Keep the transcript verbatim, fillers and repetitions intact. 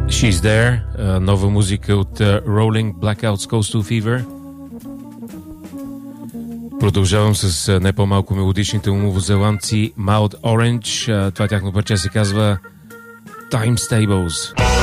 She's There, нова музика от Rolling Blackouts Coastal Fever. Продължавам с не по-малко мелодичните новозеландци Mild Orange. Това тяхно парче се казва Time Stables.